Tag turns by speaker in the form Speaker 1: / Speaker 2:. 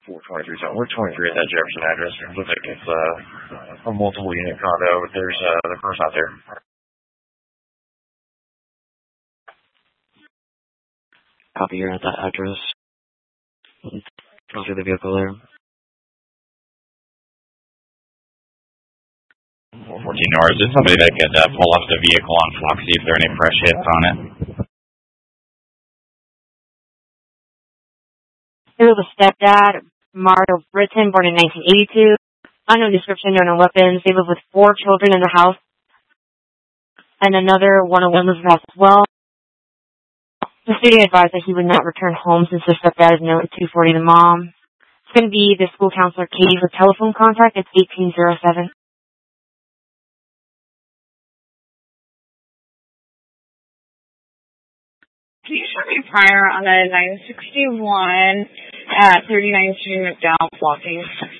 Speaker 1: 423 zone. We're 23 at that Jefferson address. It looks like it's a multiple unit condo, but there's the person out there.
Speaker 2: Copy, you're at that address. Go through the vehicle there.
Speaker 1: 14 North. Is there somebody that could pull up the vehicle on Foxy if there are any fresh hits on it?
Speaker 3: It was a stepdad, Mario Britton, born in 1982. Unknown description, no weapons. They live with 4 children in the house. And another one of them lives in the house as well. The student advised that he would not return home since the stepdad is known at 240 the mom. It's going to be the school counselor, Katie, for telephone contact. It's 1807.
Speaker 4: Can you show me prior on a 961 at 39th Street McDowell, walking?